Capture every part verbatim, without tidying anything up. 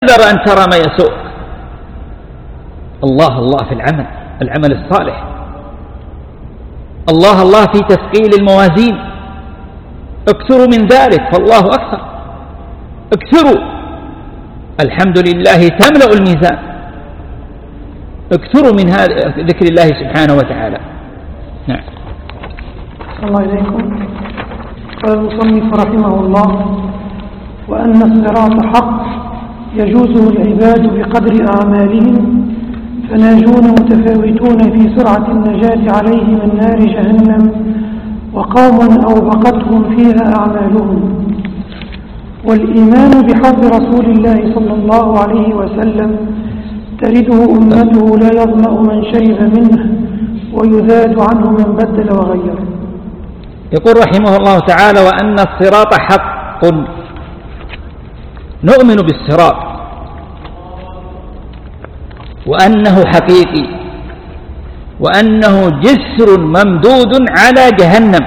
ترى أن ترى ما يسوء. الله الله في العمل، العمل الصالح، الله الله في تثقيل الموازين. اكثروا من ذلك فالله أكثر. اكثروا، الحمد لله تملأ الميزان. اكثروا من هذا ذكر الله سبحانه وتعالى. نعم. الله إليكم. قال المصنف رحمه الله: وأن الصراط حق يجوزه العباد بقدر أعمالهم، فناجون متفاوتون في سرعة النجاة عليه من نار جهنم، وقوم أوبقتهم فيها أعمالهم. والإيمان بحوض رسول الله صلى الله عليه وسلم ترده أمته لا يظمأ من شرب منه، ويذاد عنه من بدل وغير. يقول رحمه الله تعالى: وأن الصراط حق. نؤمن بالصراط وأنه حقيقي، وأنه جسر ممدود على جهنم.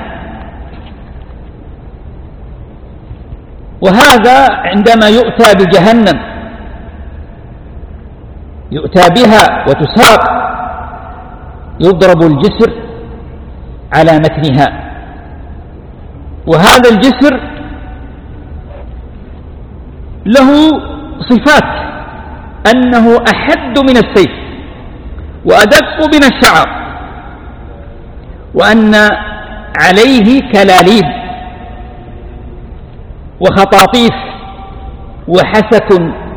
وهذا عندما يؤتى بجهنم، يؤتى بها وتساق، يضرب الجسر على متنها. وهذا الجسر له صفات: أنه أحد من السيف وأدق من الشعر، وأن عليه كلاليب وخطاطيف وحسك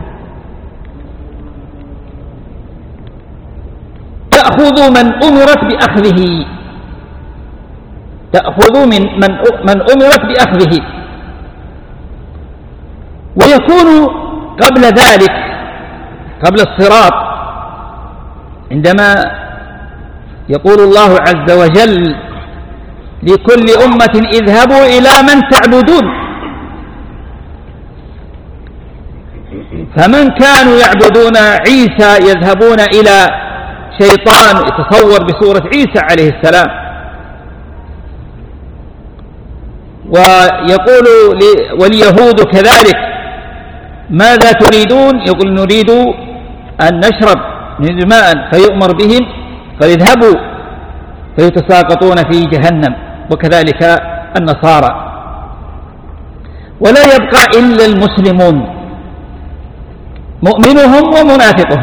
تأخذ من أمرت بأخذه، تأخذ من من من أمرت بأخذه. ويكون قبل ذلك، قبل الصراط، عندما يقول الله عز وجل لكل أمة اذهبوا إلى من تعبدون، فمن كانوا يعبدون عيسى يذهبون إلى شيطان يتصور بصورة عيسى عليه السلام. ويقول واليهود كذلك: ماذا تريدون؟ يقول نريد أن نشرب من ماء، فيؤمر بهم فيذهبوا فيتساقطون في جهنم. وكذلك النصارى. ولا يبقى إلا المسلمون، مؤمنهم ومنافقهم.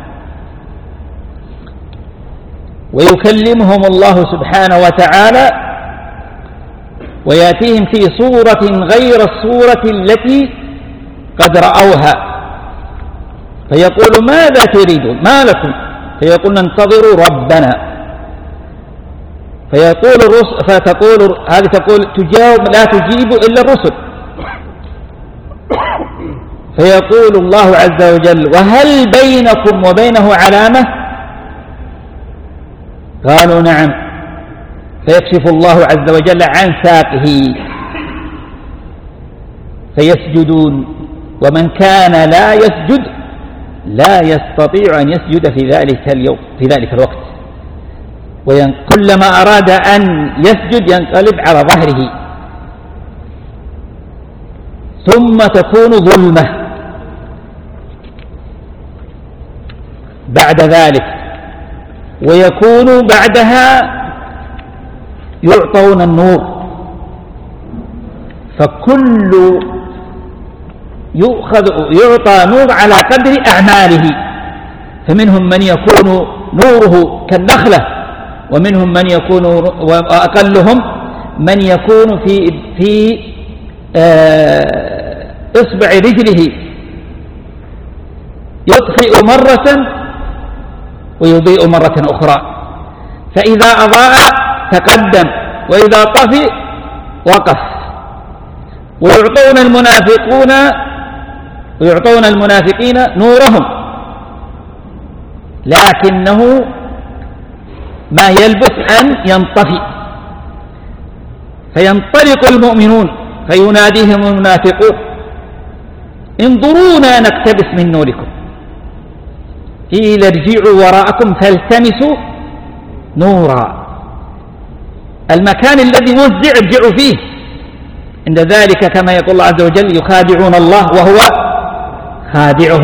ويكلمهم الله سبحانه وتعالى ويأتيهم في صورة غير الصورة التي قد رأوها، فيقول: ماذا تريدون؟ ما لكم؟ فيقول: ننتظر ربنا. فيقول الرسل، فتقول هذه تقول تجاوب لا تجيب إلا الرسل. فيقول الله عز وجل: وهل بينكم وبينه علامة؟ قالوا: نعم. فيكشف الله عز وجل عن ساقه فيسجدون. ومن كان لا يسجد لا يستطيع أن يسجد في ذلك اليوم، في ذلك الوقت. وكلما أراد أن يسجد ينقلب على ظهره، ثم تكون ظلمة بعد ذلك. ويكون بعدها يعطون النور، فكل يؤخذ يعطى نور على قدر أعماله. فمنهم من يكون نوره كالنخلة، ومنهم من يكون، وأقلهم من يكون في في إصبع رجله، يطفئ مرة ويضيء مرة أخرى. فإذا أضاء تقدم، وإذا طفئ وقف. ويعطون المنافقون ويعطون المنافقين نورهم، لكنه ما يلبث أن ينطفئ. فينطلق المؤمنون فيناديهم المنافقون: انظرونا نقتبس من نوركم، قيل ارجعوا وراءكم فالتمسوا نورا. المكان الذي وزع ارجعوا فيه. عند ذلك كما يقول الله عز وجل: يخادعون الله وهو خادعهم